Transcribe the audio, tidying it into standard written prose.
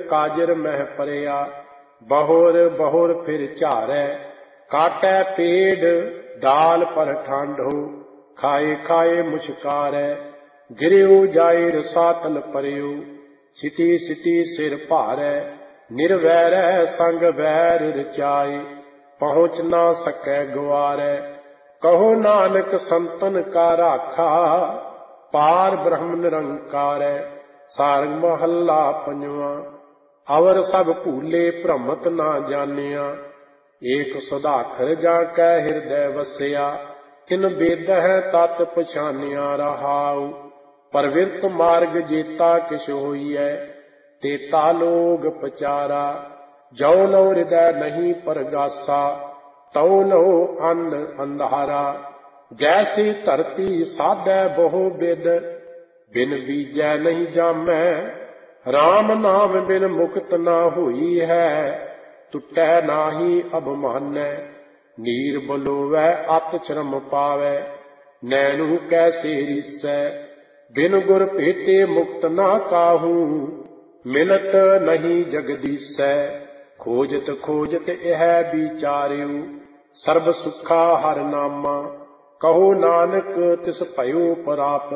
काजर मह परिया, बहुर बहुर फिर झारै। काटै पेड़ डाल पर ठांडो, खाए खाए मुस्कारै। गिरियो जाए रसातल परियो, सिटी सिटी सिर भारै। निर्वैरै संग वैर रचाए, पहुँच ना सकै गुआरै। कहो नानक संतन का राखा, पार ब्रह्म निरंकारै। सारंग महला पंजवा। अवर सब भूले भ्रमत ना जानिया, एक सुधाखर जाकै हृदय वसिया। किन बेद है तत् पछानिया रहाउ, परविरत मार्ग जेता किस होइयै। तेता लोग पचारा, जो लो हृदय नहीं परगासा। तौ लो अंध अंधारा, जैसे धरती साधै बहु बिद। बिन बीजै नहीं जामै, राम नाम बिन मुक्त ना हुई है। टुटै नाही अब मानै, नीर बलोवै अत श्रम पावै। नैनू कैसे रिसै, बिन गुर भेटे मुक्त ना काहू। मिलत नहीं जगदीसै, खोजत खोजत यह विचार्यु। सर्ब सुखा हर नामा, कहो नानक तिस भयो प्राप्त।